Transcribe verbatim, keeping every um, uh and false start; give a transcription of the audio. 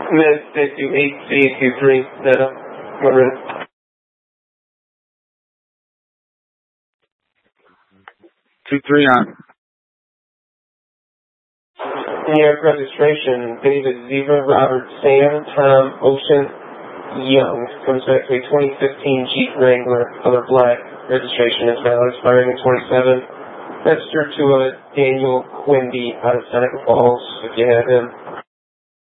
United States two eight C two three, Delta. What ready? Two three on. New York registration, David Zebra, Robert Sam, Tom Ocean, Young. Comes back to a twenty fifteen Jeep Wrangler, color black. Registration is valid, expiring in twenty-seven. Registered to a Daniel Quimby out of Seneca Falls, if you have him.